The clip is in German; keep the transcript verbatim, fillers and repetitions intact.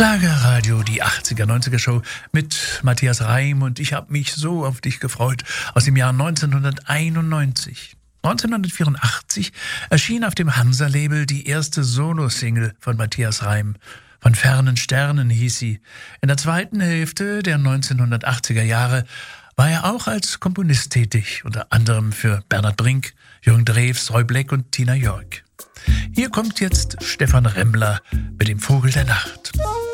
Schlagerradio, die achtziger, neunziger Show mit Matthias Reim, und ich habe mich so auf dich gefreut, aus dem Jahr neunzehnhunderteinundneunzig. neunzehnhundertvierundachtzig erschien auf dem Hansa-Label die erste Solo-Single von Matthias Reim. Von fernen Sternen hieß sie. In der zweiten Hälfte der neunzehnhundertachtziger Jahre war er auch als Komponist tätig, unter anderem für Bernhard Brink, Jürgen Drews, Roy Black und Tina Jörg. Hier kommt jetzt Stefan Remmler mit dem Vogel der Nacht.